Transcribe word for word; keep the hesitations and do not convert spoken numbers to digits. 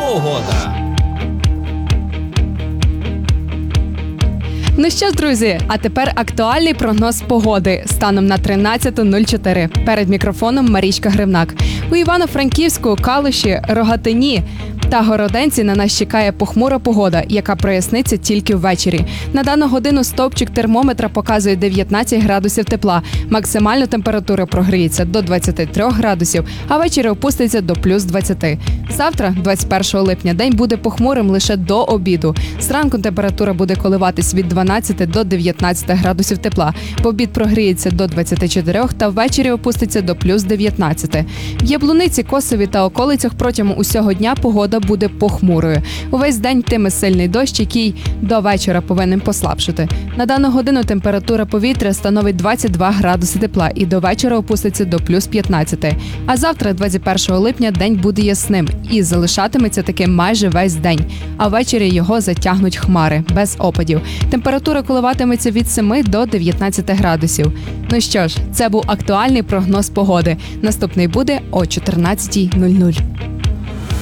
Погода. Ну що ж, друзі, а тепер актуальний прогноз погоди станом на тринадцяте нуль чотири. Перед мікрофоном Марічка Гривнак. У Івано-Франківську, Калуші, Рогатині та Городенці на нас чекає похмура погода, яка проясниться тільки ввечері. На дану годину стовпчик термометра показує дев'ятнадцять градусів тепла. Максимальна температура прогріється до двадцяти трьох градусів, а ввечері опуститься до плюс двадцяти. Завтра, двадцять першого липня, день буде похмурим лише до обіду. Зранку температура буде коливатись від дванадцяти до дев'ятнадцяти градусів тепла. В обід прогріється до двадцяти чотирьох та ввечері опуститься до плюс дев'ятнадцяти. В Яблуниці, Косові та околицях протягом усього дня погода буде похмурою. Увесь день йтиме сильний дощ, який до вечора повинен послабшити. На дану годину температура повітря становить двадцять два градуси тепла і до вечора опуститься до плюс п'ятнадцяти. А завтра, двадцять першого липня, день буде ясним і залишатиметься таким майже весь день. А ввечері його затягнуть хмари, без опадів. Температура коливатиметься від семи до дев'ятнадцяти градусів. Ну що ж, це був актуальний прогноз погоди. Наступний буде о чотирнадцятій нуль нуль.